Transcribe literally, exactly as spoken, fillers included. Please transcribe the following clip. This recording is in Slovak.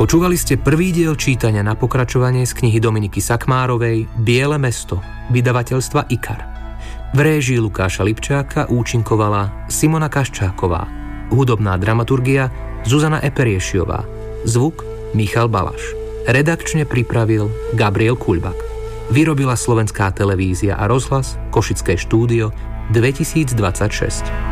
Počúvali ste prvý diel čítania na pokračovanie z knihy Dominiky Sakmárovej Biele mesto, vydavateľstva IKAR. V réžii Lukáša Lipčáka účinkovala Simona Kaščáková, hudobná dramaturgia Zuzana Eperiešiová, zvuk Michal Balaš. Redakčne pripravil Gabriel Kuľbak. Vyrobila Slovenská televízia a rozhlas, Košické štúdio, dvetisícdvadsaťšesť.